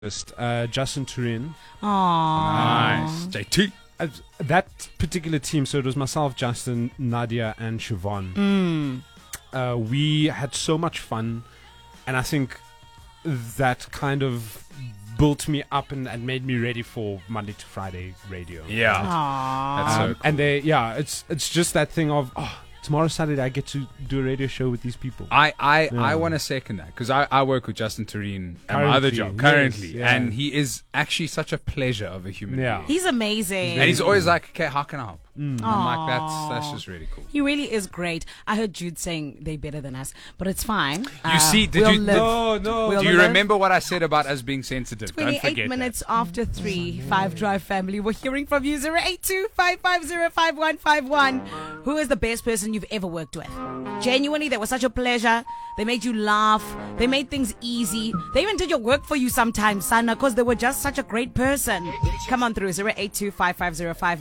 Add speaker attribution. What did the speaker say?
Speaker 1: Justin Turin.
Speaker 2: Aww.
Speaker 3: Nice. JT.
Speaker 1: That particular team, so it was myself, Justin, Nadia, and Siobhan. We had so much fun, and I think that kind of built me up and made me ready for Monday to Friday radio.
Speaker 3: Yeah.
Speaker 2: Aww.
Speaker 3: That's so cool.
Speaker 1: And it's just that thing of, tomorrow Saturday I get to do a radio show with these people.
Speaker 3: I want to second that because I work with Justin Turin at my other job currently,
Speaker 1: yes, yeah.
Speaker 3: and he is actually such a pleasure of a human being.
Speaker 2: He's amazing.
Speaker 3: And he's always like, okay, how can I help? I'm
Speaker 2: Aw.
Speaker 3: like, that's just really cool.
Speaker 2: He really is great. I heard Jude saying they're better than us, but it's fine.
Speaker 3: You see, did
Speaker 2: we'll
Speaker 3: you?
Speaker 2: live.
Speaker 1: No.
Speaker 2: We'll
Speaker 3: Do you
Speaker 2: live.
Speaker 3: remember what I said about us being sensitive? Don't
Speaker 2: 28
Speaker 3: forget
Speaker 2: minutes
Speaker 3: that.
Speaker 2: after 3, 5 Drive family. We're hearing from you, 082-550-5151. Who is the best person you've ever worked with? Genuinely, they were such a pleasure. They made you laugh. They made things easy. They even did your work for you sometimes, Sana, because they were just such a great person. Come on through, 082-550-5151.